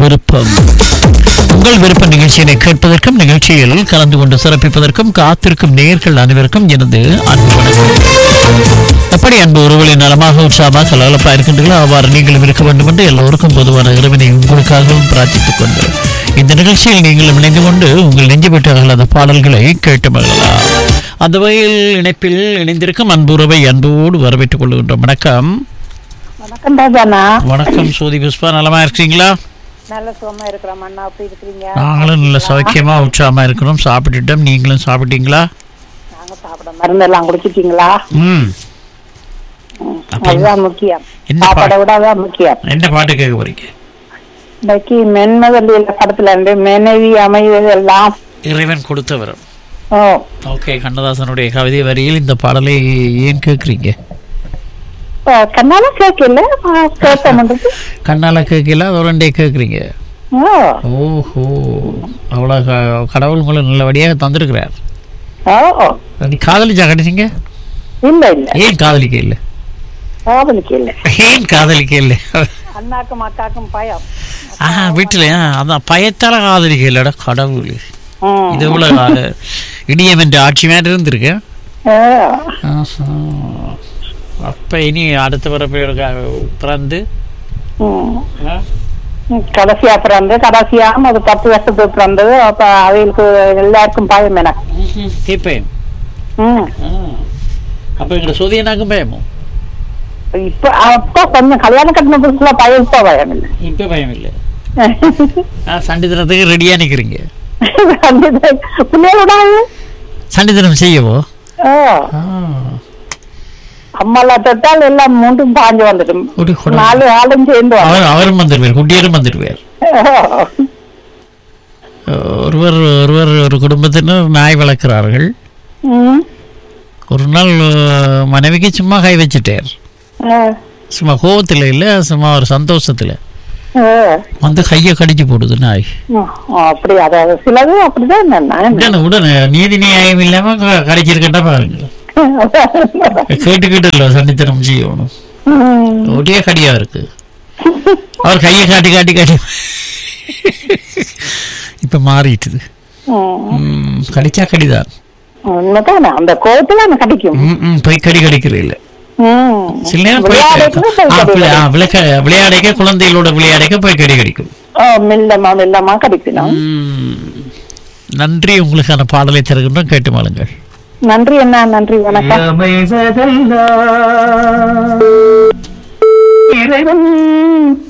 விருப்பம். உங்கள் விருப்ப நிகழ்ச்சியினை கேட்பதற்கும் நிகழ்ச்சியில் கலந்து கொண்டு சிறப்பிப்பதற்கும் காத்திருக்கும் நேயர்கள் அனைவருக்கும் எனது அன்பு வணக்கம். எப்படி அன்பு உறவுகளை நலமாக உற்சாகமாக கலகலப்பாக இருக்கின்றீர்களோ அவ்வாறு நீங்களும் இருக்க வேண்டும் என்று எல்லோருக்கும் பொதுவான இறைவனை உங்களுக்காகவும் பிரார்த்தித்துக் கொண்டு இந்த நிகழ்ச்சியில் நீங்களும் இணைந்து கொண்டு உங்கள் நெஞ்சு விட்டார்கள் அந்த பாடல்களை கேட்டு மகிழலாம். அந்த வகையில் இணைப்பில் இணைந்திருக்கும் அன்பு உறவை அன்போடு வரவேற்றுக் கொள்கின்றோம். வணக்கம். வணக்கம் ராஜாண்ணா. வணக்கம் சோதி புஷ்பா, நலமா இருக்கீங்களா? நல்ல சுகமா இருக்கிறோம் அண்ணா. அப்படி இருக்கிறீங்க? நாங்களும் நல்ல சௌக்கியமா உற்சாகமா இருக்கிறோம். சாப்பிட்டுட்டோம். நீங்களும் சாப்பிட்டீங்களா? நாங்க சாப்பிட மருந்தெல்லாம் குடிச்சிட்டீங்களா? அதுதான் முக்கியம். சாப்பாடை விட அதான் முக்கியம். என்ன பாட்டு கேட்க போறீங்க? இன்னைக்கு மென்மதல்ல படத்துல இருந்து மனைவி அமைவது எல்லாம் இறைவன் கொடுத்த வரம். ஓ ஓகே, கண்ணதாசனுடைய கவிதை வரியில் இந்த பாடலை ஏன் கேட்குறீங்க? கண்ணால கேட்கல, கண்ணால கேட்கல, அதோடே கேட்குறீங்க. ஓஹோ, அவ்வளோ கடவுள் உங்களை நல்லபடியாக தந்திருக்கிறார். நீ காதலிச்சா கிடைச்சிங்க? இல்ல இல்ல. ஏன் காதலிக்க இல்லை? காதலிக்க இல்ல. ஏன் காதலிக்க இல்லை? அண்ணாக்கும் அக்காக்கும் பயம். வீட்டுல அதான் பயத்தால காதலிக்க இல்லடா கடவுள். இது எவ்வளவு இடியம் என்ற ஆட்சி மேல இருந்திருக்கு. அப்ப இனி அடுத்த பிறந்து கடைசியா பிறந்து கடைசியா ஒரு 10 வருஷத்துக்கு பிறந்தது. அப்ப அவைகளுக்கு எல்லாருக்கும் பயம் எனக்கு. பயம். அப்ப எங்க சோதியனாக்கும் பயமோ? இப்ப அப்ப கொஞ்சம் கல்யாணம் கட்டின புதுசுல பயம். இப்ப பயம் இல்லை. இப்ப பயம் இல்லை. சண்டிதனத்துக்கு ரெடியா நிக்கிறீங்க? பிள்ளைகளோட சண்டிதனம் செய்யவோ? அம்மாலா தொட்டால் எல்லாம் மூன்றும் பாஞ்சு வந்துடும். 4 ஆளும் சேர்ந்து அவரும் வந்துடுவார், குட்டியரும் வந்துடுவார். ஒருவர் ஒருவர் ஒரு குடும்பத்தினர் நாய் வளர்க்கிறார்கள். ஒரு நாள் மனைவிக்கு சும்மா கை வச்சுட்டார். சும்மா கோவத்துல இல்ல, சும்மா ஒரு சந்தோஷத்துல வந்து கைய கடிச்சு போடுது நாய். அப்படி அதாவது சிலது அப்படிதான். உடனே நீதி நியாயம் இல்லாம கடிச்சிருக்கா பாருங்க. கேட்டுக்கிட்டு சண்டித்தனம் செய்யணும். ஒரே கடியா இருக்கு. அவர் கையை காட்டி காட்டி காட்டி இப்ப மாறிட்டுது. கடிச்சா கடிதான். அந்த கோவத்துல கடிக்கும். போய் கடிக்கிற இல்ல. சில நேரம் விளையாடைக்க குழந்தைகளோட விளையாடைக்க போய் கடிக்கும். நன்றி. உங்களுக்கான பாடலை தருகின்றோம், கேட்டு மாளுங்கள். நன்றி அண்ணா. நன்றி, வணக்கம்.